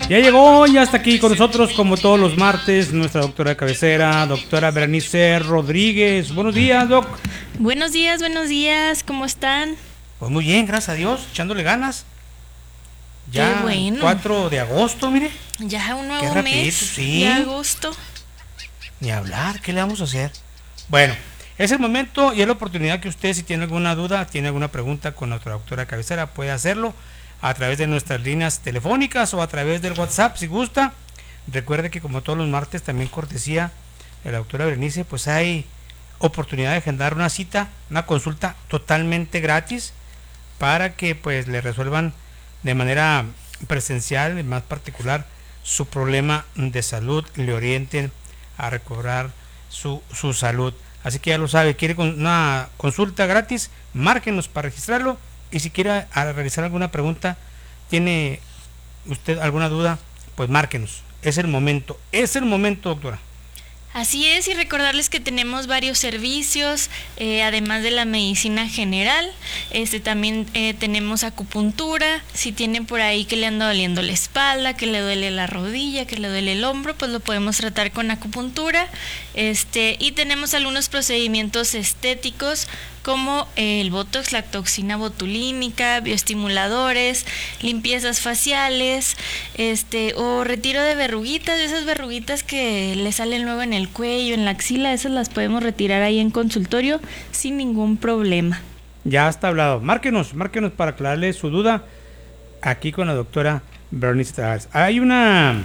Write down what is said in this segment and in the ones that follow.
Ya llegó, ya está aquí con nosotros como todos los martes nuestra doctora de cabecera, doctora Berenice Rodríguez. Buenos días, doc. Buenos días, ¿cómo están? Pues muy bien, gracias a Dios, echándole ganas. Ya Qué bueno. 4 de agosto, mire. Ya un Qué nuevo rapidito, mes, sí. ya agosto. Ni hablar, ¿qué le vamos a hacer? Bueno, es el momento y es la oportunidad que usted, si tiene alguna duda, tiene alguna pregunta con nuestra doctora de cabecera, puede hacerlo a través de nuestras líneas telefónicas o a través del WhatsApp, si gusta. Recuerde que como todos los martes, también cortesía de la doctora Berenice, pues hay oportunidad de agendar una cita, una consulta totalmente gratis para que pues le resuelvan de manera presencial, en más particular, su problema de salud, le orienten a recobrar su salud. Así que ya lo sabe, quiere una consulta gratis, márquenos para registrarlo, y si quiere realizar alguna pregunta, tiene usted alguna duda, pues márquenos. Es el momento, doctora. Así es, y recordarles que tenemos varios servicios, además de la medicina general. También tenemos acupuntura. Si tienen por ahí que le anda doliendo la espalda, que le duele la rodilla, que le duele el hombro, pues lo podemos tratar con acupuntura. Y tenemos algunos procedimientos estéticos como el botox, la toxina botulínica, bioestimuladores, limpiezas faciales, o retiro de verruguitas, esas verruguitas que le salen luego en el cuello, en la axila, esas las podemos retirar ahí en consultorio sin ningún problema. Ya está hablado. Márquenos para aclararle su duda aquí con la doctora Berenice Rodríguez. Hay una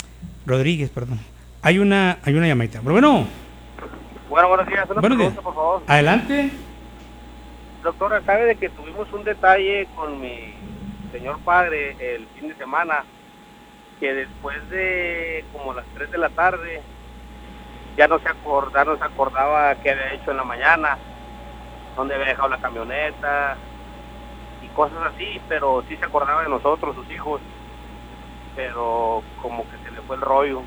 llamadita. Pero buenos días. Una buenos pregunta, días. por favor. Adelante. Doctora, sabe de que tuvimos un detalle con mi señor padre el fin de semana, que después de como las 3 de la tarde ya no se acordaba qué había hecho en la mañana, dónde había dejado la camioneta y cosas así, pero sí se acordaba de nosotros, sus hijos, pero como que se le fue el rollo.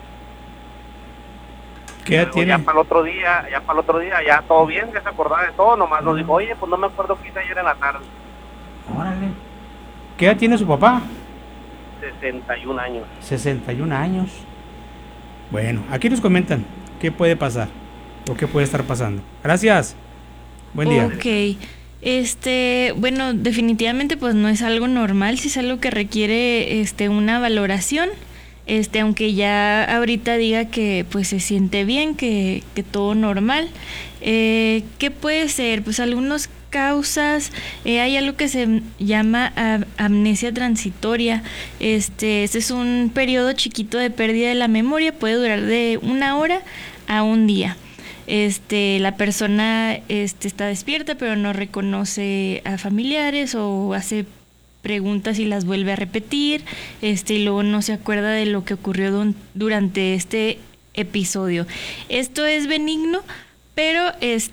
¿Qué edad tiene? Ya para el otro día, ya todo bien, ya se acordaba de todo, nomás nos dijo, oye, pues no me acuerdo qué hice ayer en la tarde. Órale. ¿Qué edad tiene su papá? 61 años. 61 años. Bueno, aquí nos comentan qué puede pasar o qué puede estar pasando. Gracias. Buen día. Ok. Bueno, definitivamente pues no es algo normal, si es algo que requiere una valoración. Aunque ya ahorita diga que pues se siente bien, que todo normal. ¿Qué puede ser? Pues algunas causas, hay algo que se llama amnesia transitoria. Este es un periodo chiquito de pérdida de la memoria, puede durar de 1 hora a 1 día. La persona está despierta pero no reconoce a familiares o hace preguntas y las vuelve a repetir, y luego no se acuerda de lo que ocurrió durante este episodio. Esto es benigno, pero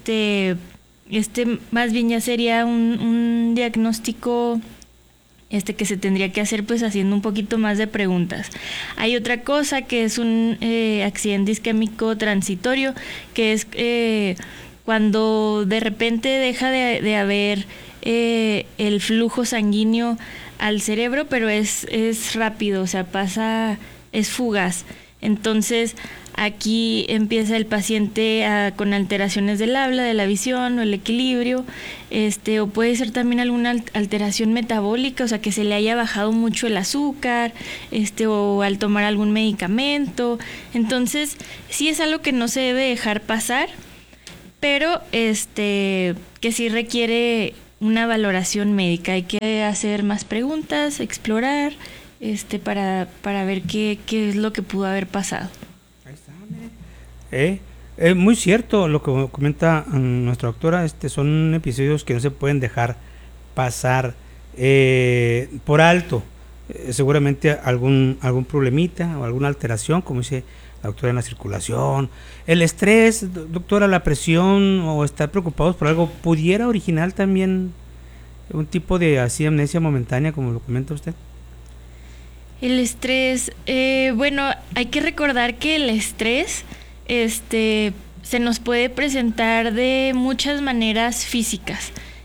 más bien ya sería un diagnóstico que se tendría que hacer pues haciendo un poquito más de preguntas. Hay otra cosa que es un accidente isquémico transitorio, que es cuando de repente deja de haber el flujo sanguíneo al cerebro, pero es rápido, o sea, es fugaz. Entonces aquí empieza el paciente con alteraciones del habla, de la visión o el equilibrio, o puede ser también alguna alteración metabólica, o sea, que se le haya bajado mucho el azúcar, o al tomar algún medicamento. Entonces sí es algo que no se debe dejar pasar, pero que sí requiere una valoración médica. Hay que hacer más preguntas, explorar, para ver qué es lo que pudo haber pasado. Ahí está, es muy cierto lo que comenta nuestra doctora. Son episodios que no se pueden dejar pasar por alto. Seguramente algún problemita o alguna alteración, como dice la doctora, en la circulación, el estrés, doctora, la presión o estar preocupados por algo, ¿pudiera originar también un tipo de amnesia momentánea, como lo comenta usted? El estrés, bueno, hay que recordar que el estrés se nos puede presentar de muchas maneras físicas.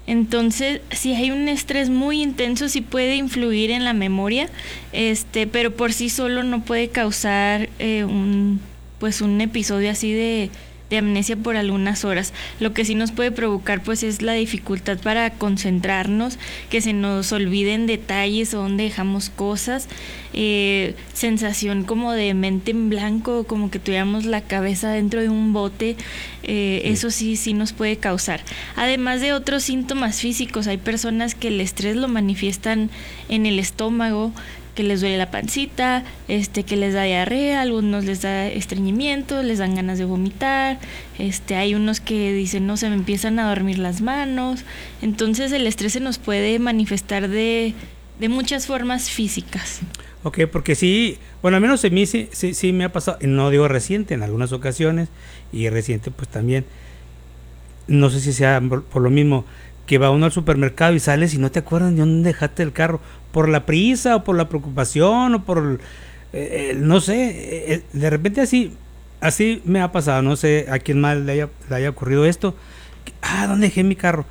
Entonces, si hay un estrés muy intenso, sí puede influir en la memoria, pero por sí solo no puede causar un episodio así de amnesia por algunas horas. Lo que sí nos puede provocar pues es la dificultad para concentrarnos, que se nos olviden detalles o donde dejamos cosas, sensación como de mente en blanco, como que tuviéramos la cabeza dentro de un bote, eso sí nos puede causar. Además de otros síntomas físicos, hay personas que el estrés lo manifiestan en el estómago, que les duele la pancita, que les da diarrea, a algunos les da estreñimiento, les dan ganas de vomitar, hay unos que dicen, no, se me empiezan a dormir las manos. Entonces el estrés se nos puede manifestar de muchas formas físicas. Ok, porque sí, bueno, al menos a mí sí me ha pasado, no digo reciente, en algunas ocasiones, y reciente pues también, no sé si sea por lo mismo, que va uno al supermercado y sales y no te acuerdas de dónde dejaste el carro, por la prisa o por la preocupación o por, no sé, de repente así me ha pasado, no sé a quién más le haya ocurrido esto, ¿dónde dejé mi carro?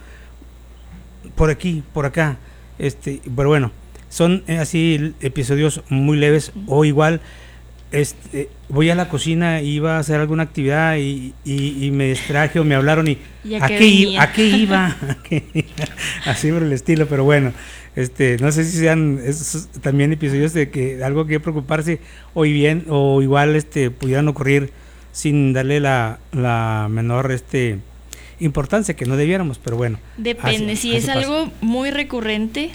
Por aquí, por acá, pero bueno, son así episodios muy leves, o igual, voy a la cocina, iba a hacer alguna actividad y me distraje o me hablaron y ¿a qué iba? Así por el estilo, pero bueno, no sé si sean esos también episodios de que algo que preocuparse o igual pudieran ocurrir sin darle la menor importancia, que no debiéramos, pero bueno. Depende, si es algo muy recurrente,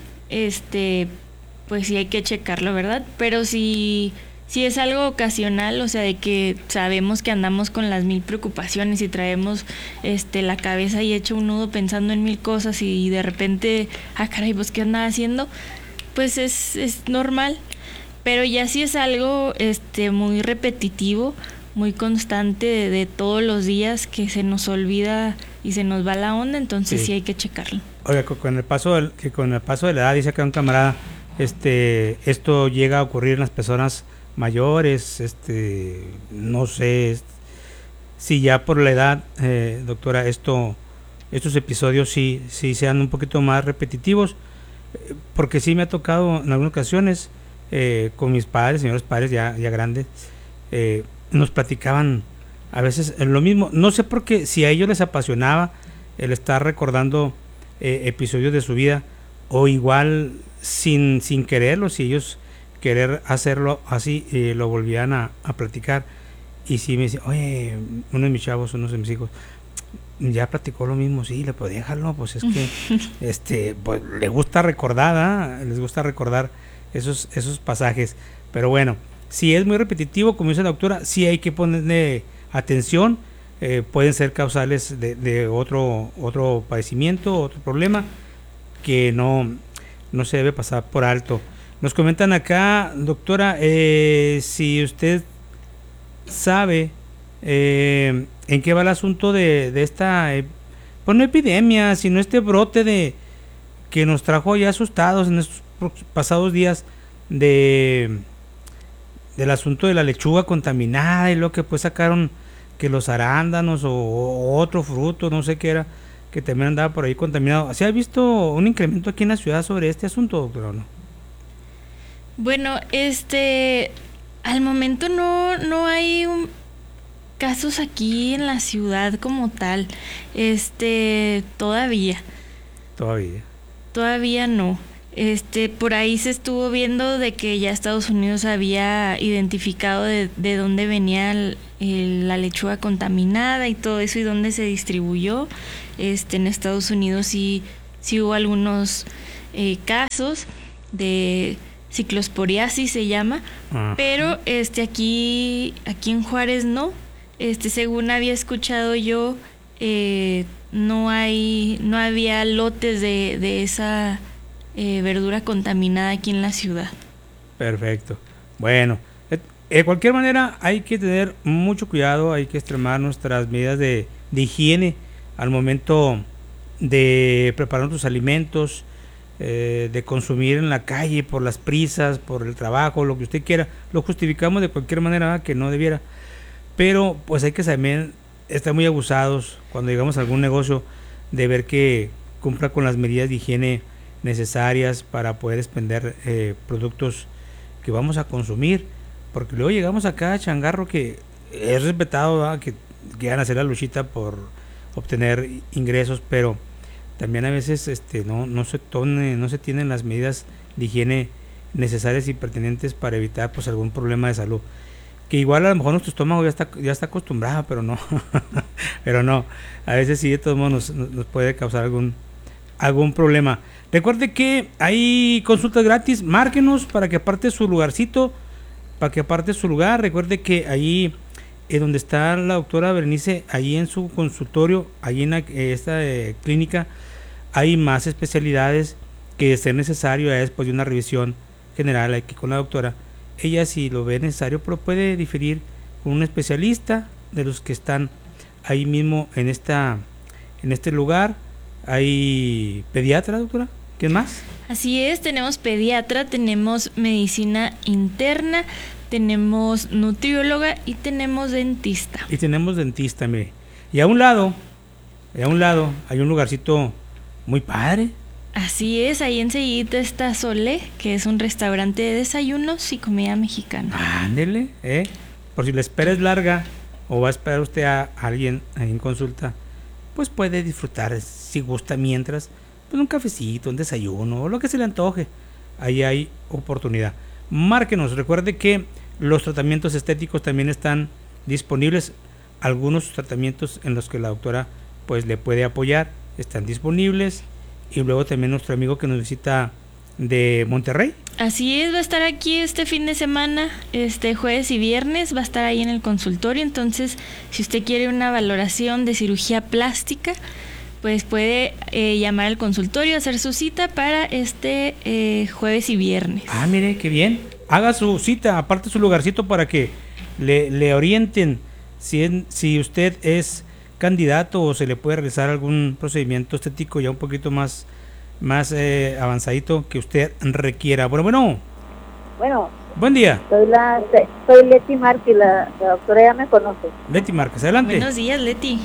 pues sí hay que checarlo, ¿verdad? Pero si es algo ocasional, o sea, de que sabemos que andamos con las 1000 preocupaciones y traemos la cabeza y hecho un nudo pensando en 1000 cosas y de repente, caray, pues ¿qué andaba haciendo? Pues es normal. Pero ya si es algo muy repetitivo, muy constante de todos los días, que se nos olvida y se nos va la onda, entonces sí hay que checarlo. Oiga, con el paso de la edad, dice acá un camarada, esto llega a ocurrir en las personas mayores, no sé si ya por la edad, doctora, estos episodios sí sean un poquito más repetitivos, porque sí me ha tocado en algunas ocasiones con mis padres, señores padres ya grandes, nos platicaban a veces lo mismo, no sé por qué, si a ellos les apasionaba el estar recordando episodios de su vida, o igual sin quererlo, si ellos querer hacerlo así, lo volvían a platicar. Y sí me decía, oye, uno de mis chavos, uno de mis hijos, ya platicó lo mismo, sí, le podía dejarlo, pues es que pues, les gusta recordar esos pasajes. Pero bueno, si es muy repetitivo, como dice la doctora, sí hay que ponerle atención, pueden ser causales de otro padecimiento, otro problema que no se debe pasar por alto. Nos comentan acá, doctora, si usted sabe en qué va el asunto de esta, pues no epidemia, sino brote que nos trajo ya asustados en estos pasados días del asunto de la lechuga contaminada y lo que pues sacaron que los arándanos o otro fruto, no sé qué era, que también andaba por ahí contaminado. ¿Se ha visto un incremento aquí en la ciudad sobre este asunto, doctora, o no? Bueno, al momento no hay casos aquí en la ciudad como tal, todavía no. Por ahí se estuvo viendo de que ya Estados Unidos había identificado de dónde venía la lechuga contaminada y todo eso y dónde se distribuyó. En Estados Unidos sí hubo algunos casos de ciclosporiasis, se llama. Ajá. Pero aquí en Juárez no. Según había escuchado yo, no había lotes de esa verdura contaminada aquí en la ciudad. Perfecto. Bueno, de cualquier manera hay que tener mucho cuidado, hay que extremar nuestras medidas de higiene al momento de preparar nuestros alimentos, de consumir en la calle por las prisas, por el trabajo, lo que usted quiera. Lo justificamos de cualquier manera que no debiera, pero pues hay que también estar muy abusados cuando llegamos a algún negocio de ver que cumpla con las medidas de higiene necesarias para poder expender productos que vamos a consumir, porque luego llegamos acá a changarro que es respetado, ¿verdad? Que quieran hacer la luchita por obtener ingresos, pero también a veces no se tienen las medidas de higiene necesarias y pertinentes para evitar pues algún problema de salud, que igual a lo mejor nuestro estómago ya está acostumbrado, pero no pero no, a veces sí de todos modos nos puede causar algún problema. Recuerde que hay consultas gratis, márquenos para que aparte su lugarcito, para que aparte su lugar. Recuerde que ahí donde está la doctora Berenice, ahí en su consultorio, ahí en esta clínica, hay más especialidades que ser necesario después de una revisión general aquí con la doctora. Ella, si lo ve necesario, pero puede diferir con un especialista de los que están ahí mismo en este lugar. Hay pediatra, doctora. ¿Qué más? Así es, tenemos pediatra, tenemos medicina interna, tenemos nutrióloga y tenemos dentista. Mire. Y a un lado hay un lugarcito muy padre. Así es, ahí enseguida está Solé, que es un restaurante de desayunos y comida mexicana. Ándele, por si la espera es larga o va a esperar usted a alguien ahí en consulta, pues puede disfrutar, si gusta, mientras, pues un cafecito, un desayuno o lo que se le antoje. Ahí hay oportunidad. Márquenos, recuerde que los tratamientos estéticos también están disponibles. Algunos tratamientos en los que la doctora pues le puede apoyar están disponibles. Y luego también nuestro amigo que nos visita de Monterrey. Así es, va a estar aquí este fin de semana, jueves y viernes, va a estar ahí en el consultorio. Entonces, si usted quiere una valoración de cirugía plástica, pues puede llamar al consultorio, hacer su cita para jueves y viernes. Ah, mire, qué bien. Haga su cita, aparte su lugarcito para que le orienten si usted es candidato o se le puede realizar algún procedimiento estético ya un poquito más avanzadito que usted requiera. Bueno. Buen día. Soy Leti Márquez, la doctora ya me conoce. Leti Márquez, adelante. Buenos días, Leti.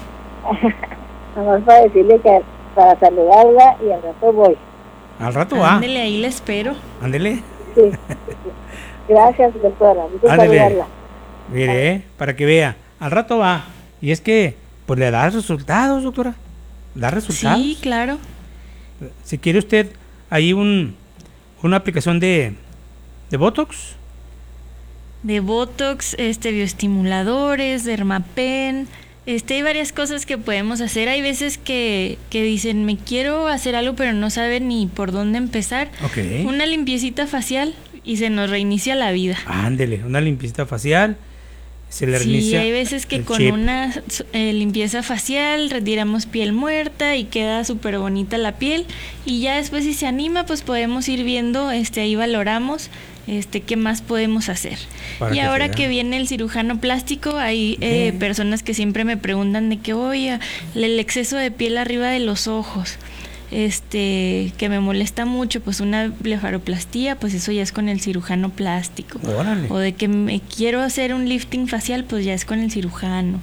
Nomás para decirle que para saludarla y al rato voy. Al rato va. Ándele, ahí la espero. Ándele. Sí. Gracias, doctora. Ándele. Mire, para que vea. Al rato va. Y es que pues le da resultados, doctora. Da resultados. Sí, claro. Si quiere usted ahí una aplicación de Botox. De Botox, bioestimuladores, Dermapen, hay varias cosas que podemos hacer. Hay veces que dicen, me quiero hacer algo, pero no saben ni por dónde empezar. Okay. Una limpiecita facial y se nos reinicia la vida. Ándele, una limpiecita facial. Se le reinicia. Sí, hay veces que con una limpieza facial retiramos piel muerta y queda súper bonita la piel. Y ya después, si se anima, pues podemos ir viendo, ahí valoramos qué más podemos hacer. Y ahora que viene el cirujano plástico, hay personas que siempre me preguntan de que, oye, el exceso de piel arriba de los ojos, que me molesta mucho, pues una blefaroplastía, pues eso ya es con el cirujano plástico. Órale. O de que me quiero hacer un lifting facial, pues ya es con el cirujano.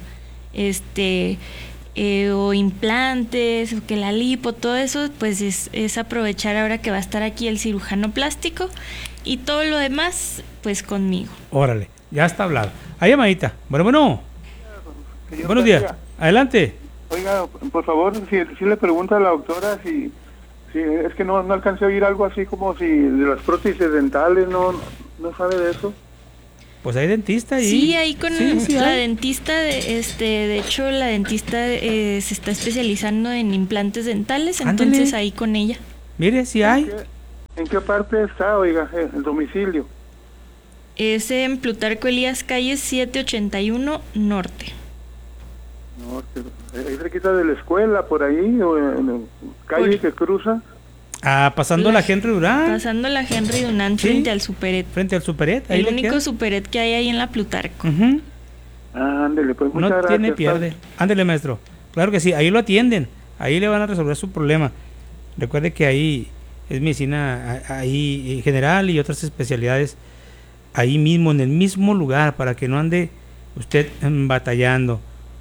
O implantes, o que la lipo, todo eso, pues es aprovechar ahora que va a estar aquí el cirujano plástico, y todo lo demás, pues conmigo. Órale, ya está hablado. Hay llamadita. Bueno. Buenos días. Adelante. Oiga, por favor, si le pregunta a la doctora si es que no alcancé a oír algo así como si de las prótesis dentales, no sabe de eso. Pues hay dentista ahí. Sí, ahí con la hay. dentista, de hecho la dentista se está especializando en implantes dentales. Ándale. Entonces ahí con ella. Mire, sí hay. ¿En qué parte está, oiga, el domicilio? Es en Plutarco Elías, calle 781 Norte. Ahí cerquita de la escuela, por ahí, o en la calle que cruza. Pasando la Henry Durán. Pasando la Henry Durán, Sí. frente al Superet. Frente al Superet. El único Superet que hay ahí en la Plutarco. Ándele, pues muchas gracias. No tiene pierde. Ándele, maestro. Claro que sí, ahí lo atienden. Ahí le van a resolver su problema. Recuerde que ahí es medicina ahí general y otras especialidades ahí mismo, en el mismo lugar, para que no ande usted batallando.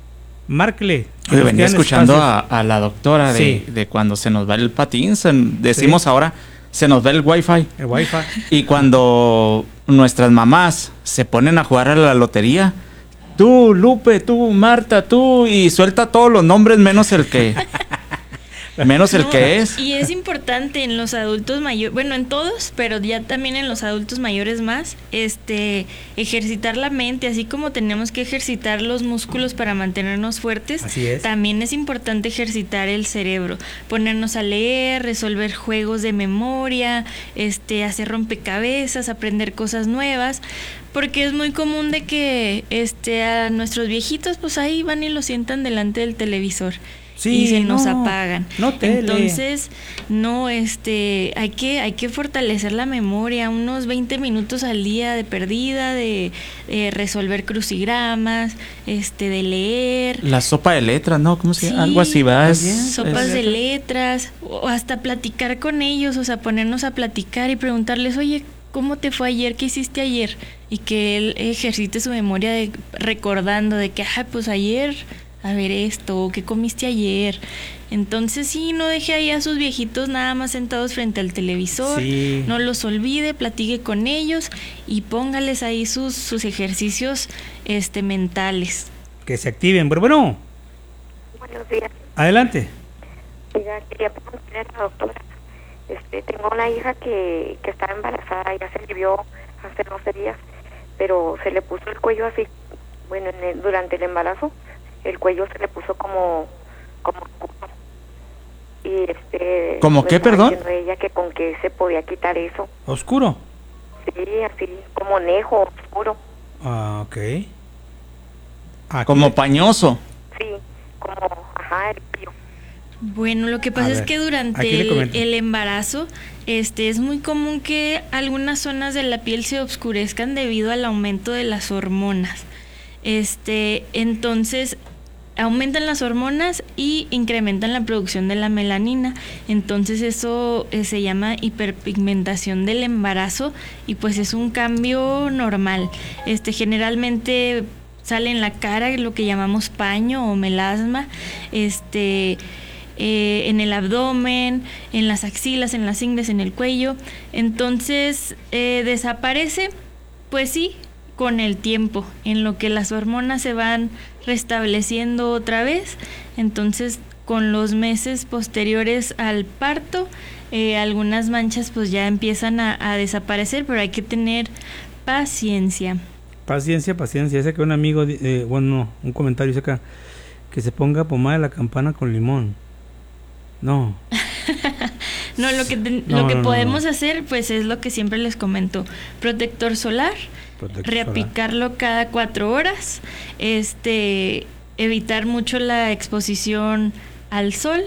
márquele. Oye, venía Quedan escuchando espacios. a la doctora Sí. de cuando se nos va el Pattinson. Decimos ahora, se nos va el Wi-Fi. El Wi-Fi. Y cuando nuestras mamás se ponen a jugar a la lotería, tú, Lupe, tú, Marta, tú, y suelta todos los nombres menos el que No, es. Y es importante en los adultos mayores, bueno, en todos, pero ya también en los adultos mayores más, ejercitar la mente, así como tenemos que ejercitar los músculos para mantenernos fuertes, Así es. también es importante ejercitar el cerebro, ponernos a leer, resolver juegos de memoria, hacer rompecabezas, aprender cosas nuevas, porque es muy común de que a nuestros viejitos pues ahí van y lo sientan delante del televisor. Sí, y se nos no, apagan. no tele. Entonces, no, hay que fortalecer la memoria, unos 20 minutos al día de perdida, de resolver crucigramas, de leer. La sopa de letras, ¿no? ¿Cómo se llama? Sí, Algo así, ¿va? sopas de letras, o hasta platicar con ellos, o sea, ponernos a platicar y preguntarles, oye, ¿cómo te fue ayer? ¿Qué hiciste ayer? Y que él ejercite su memoria recordando de que, pues ayer, a ver esto, ¿qué comiste ayer? Entonces sí, no deje ahí a sus viejitos nada más sentados frente al televisor, Sí. no los olvide, platique con ellos y póngales ahí sus ejercicios mentales. Que se activen. Pero bueno, Buenos días. adelante. Oiga, quería preguntarle a la doctora. Tengo una hija que está embarazada, ya se le vio hace 12 días, pero se le puso el cuello así, bueno, durante el embarazo, el cuello se le puso como y ¿Cómo qué, perdón? diciendo ella que con qué se podía quitar eso. Oscuro. Sí, así como nejo oscuro. Ah, ok. Aquí Como pañoso. Sí, como el pío. Bueno, lo que pasa A es ver, que aquí durante le comento. el embarazo, es muy común que algunas zonas de la piel se obscurezcan debido al aumento de las hormonas. Entonces aumentan las hormonas y incrementan la producción de la melanina. Entonces eso se llama hiperpigmentación del embarazo y pues es un cambio normal. Generalmente sale en la cara lo que llamamos paño o melasma, en el abdomen, en las axilas, en las ingles, en el cuello. Entonces desaparece, pues sí, con el tiempo, en lo que las hormonas se van restableciendo otra vez. Entonces, con los meses posteriores al parto, algunas manchas pues ya empiezan a desaparecer, pero hay que tener paciencia. Paciencia. Dice que un amigo, un comentario dice acá, que se ponga pomada de la campana con limón. No. No, lo que podemos hacer pues es lo que siempre les comento, protector solar, reaplicarlo cada 4 horas, evitar mucho la exposición al sol,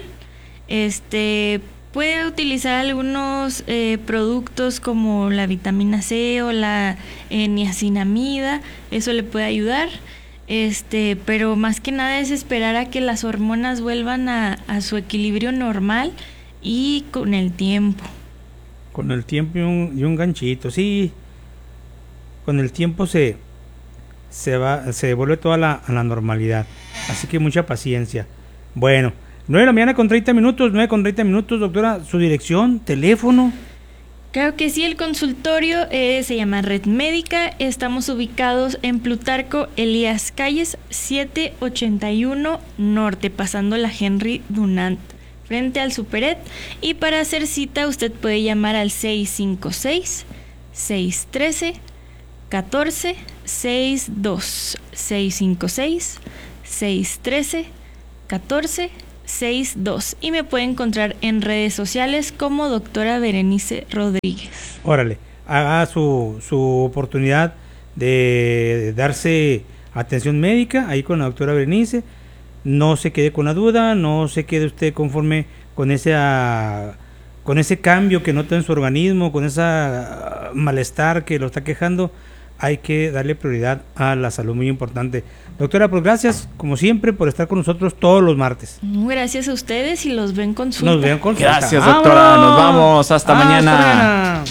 puede utilizar algunos productos como la vitamina C o la niacinamida, eso le puede ayudar. Pero más que nada es esperar a que las hormonas vuelvan a su equilibrio normal y con el tiempo. Con el tiempo y un ganchito, sí. Con el tiempo se devuelve toda a la normalidad. Así que mucha paciencia. Bueno, 9 de la mañana con 30 minutos, doctora, su dirección, teléfono. Claro que sí, el consultorio se llama Red Médica. Estamos ubicados en Plutarco Elías Calles 781 Norte, pasando la Henry Dunant, frente al Superet. Y para hacer cita usted puede llamar al 656-613-1462. 656-613-1462. Y me puede encontrar en redes sociales como doctora Berenice Rodríguez. Órale, haga su oportunidad de darse atención médica ahí con la doctora Berenice. No se quede con la duda, no se quede usted conforme con ese cambio que nota en su organismo, con ese malestar que lo está quejando. Hay que darle prioridad a la salud, muy importante. Doctora, pues gracias, como siempre, por estar con nosotros todos los martes. Gracias a ustedes y los ven con consulta. Nos ven con consulta. Gracias, doctora. ¡Vámonos! Nos vamos. Hasta mañana.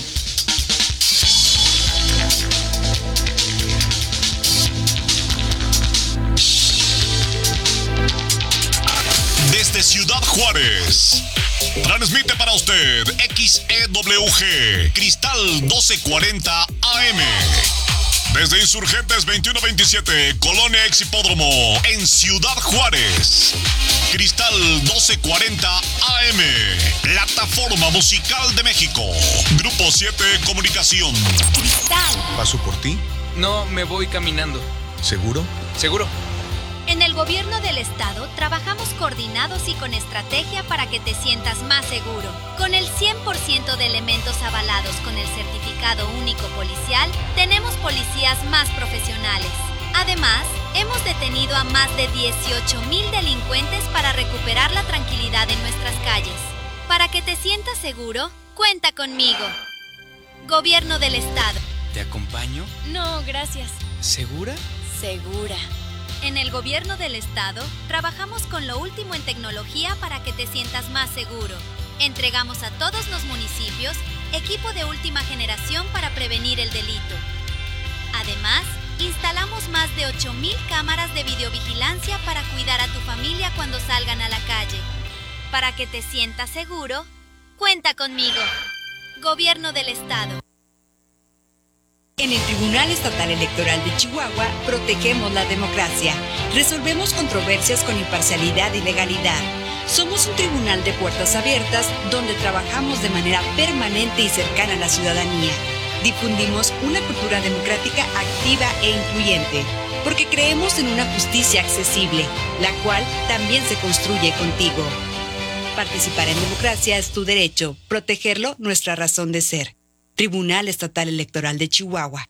de Ciudad Juárez. Transmite para usted XEWG Cristal 1240 AM. Desde Insurgentes 2127, Colonia Ex Hipódromo, en Ciudad Juárez. Cristal 1240 AM, Plataforma Musical de México. Grupo 7 Comunicación. Cristal. ¿Paso por ti? No, me voy caminando. ¿Seguro? Seguro. En el gobierno del estado trabajamos coordinados y con estrategia para que te sientas más seguro. Con el 100% de elementos avalados con el certificado único policial, tenemos policías más profesionales. Además, hemos detenido a más de 18,000 delincuentes para recuperar la tranquilidad en nuestras calles. Para que te sientas seguro, cuenta conmigo. Gobierno del estado. ¿Te acompaño? No, gracias. ¿Segura? Segura. En el gobierno del estado, trabajamos con lo último en tecnología para que te sientas más seguro. Entregamos a todos los municipios equipo de última generación para prevenir el delito. Además, instalamos más de 8,000 cámaras de videovigilancia para cuidar a tu familia cuando salgan a la calle. Para que te sientas seguro, cuenta conmigo. Gobierno del estado. En el Tribunal Estatal Electoral de Chihuahua protegemos la democracia. Resolvemos controversias con imparcialidad y legalidad. Somos un tribunal de puertas abiertas donde trabajamos de manera permanente y cercana a la ciudadanía. Difundimos una cultura democrática activa e incluyente, porque creemos en una justicia accesible, la cual también se construye contigo. Participar en democracia es tu derecho, protegerlo nuestra razón de ser. Tribunal Estatal Electoral de Chihuahua.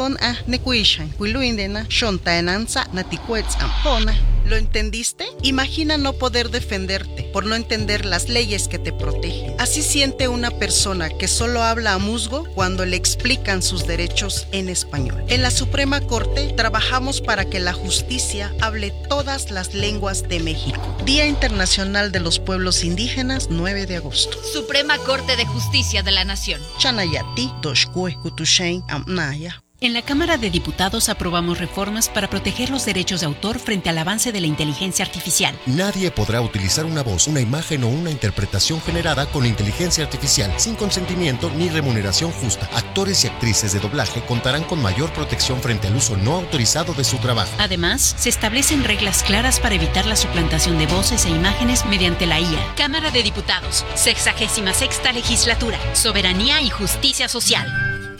¿Lo entendiste? Imagina no poder defenderte por no entender las leyes que te protegen. Así siente una persona que solo habla a musgo cuando le explican sus derechos en español. En la Suprema Corte trabajamos para que la justicia hable todas las lenguas de México. Día Internacional de los Pueblos Indígenas, 9 de agosto. Suprema Corte de Justicia de la Nación. Chanayati, Doshkue, Kutushain, Amnaya. En la Cámara de Diputados aprobamos reformas para proteger los derechos de autor frente al avance de la inteligencia artificial. Nadie podrá utilizar una voz, una imagen o una interpretación generada con inteligencia artificial sin consentimiento ni remuneración justa. Actores y actrices de doblaje contarán con mayor protección frente al uso no autorizado de su trabajo. Además, se establecen reglas claras para evitar la suplantación de voces e imágenes mediante la IA. Cámara de Diputados, 66ª Legislatura, Soberanía y Justicia Social.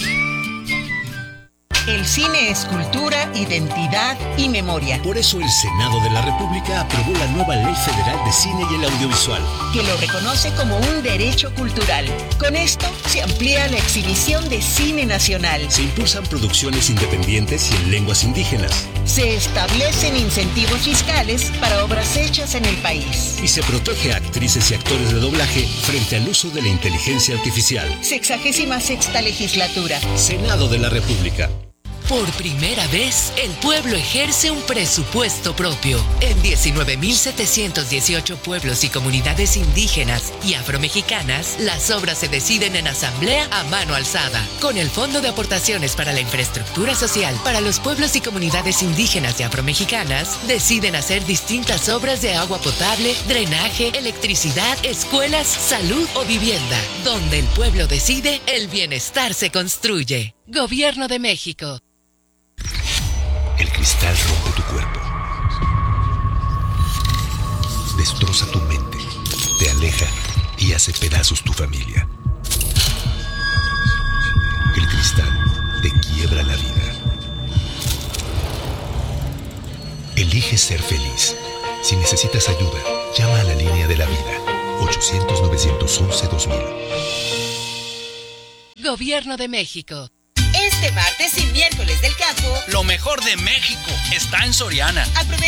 El cine es cultura, identidad y memoria. Por eso el Senado de la República aprobó la nueva Ley Federal de Cine y el Audiovisual, que lo reconoce como un derecho cultural. Con esto se amplía la exhibición de cine nacional. Se impulsan producciones independientes y en lenguas indígenas. Se establecen incentivos fiscales para obras hechas en el país. Y se protege a actrices y actores de doblaje frente al uso de la inteligencia artificial. 66ª Legislatura. Senado de la República. Por primera vez, el pueblo ejerce un presupuesto propio. En 19.718 pueblos y comunidades indígenas y afromexicanas, las obras se deciden en asamblea a mano alzada. Con el Fondo de Aportaciones para la Infraestructura Social para los pueblos y comunidades indígenas y afromexicanas, deciden hacer distintas obras de agua potable, drenaje, electricidad, escuelas, salud o vivienda. Donde el pueblo decide, el bienestar se construye. Gobierno de México. El cristal rompe tu cuerpo, destroza tu mente, te aleja y hace pedazos tu familia. El cristal te quiebra la vida. Elige ser feliz. Si necesitas ayuda, llama a la línea de la vida, 800-911-2000. Gobierno de México. Este martes y miércoles del campo, lo mejor de México está en Soriana. Aprovecha